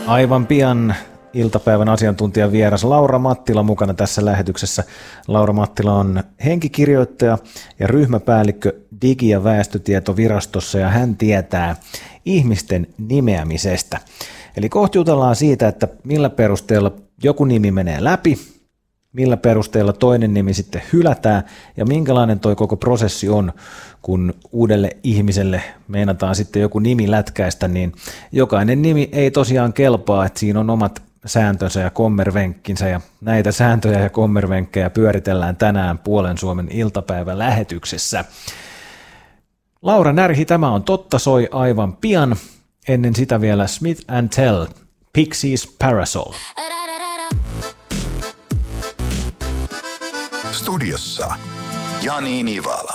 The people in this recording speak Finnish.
Aivan pian iltapäivän asiantuntijan vieras Laura Mattila mukana tässä lähetyksessä. Laura Mattila on henkikirjoittaja ja ryhmäpäällikkö Digi- ja väestötietovirastossa ja hän tietää ihmisten nimeämisestä. Eli kohta jutellaan siitä, että millä perusteella joku nimi menee läpi, millä perusteella toinen nimi sitten hylätään ja minkälainen toi koko prosessi on, kun uudelle ihmiselle meinataan sitten joku nimi lätkäistä, niin jokainen nimi ei tosiaan kelpaa, että siinä on omat sääntönsä ja kommervenkkinsä ja näitä sääntöjä ja kommervenkkejä pyöritellään tänään Puolen Suomen iltapäivän lähetyksessä. Laura Närhi, tämä on Totta soi aivan pian. Ennen sitä vielä Smith & Tell, Pixies Parasol. Studiossa Jani Nivala.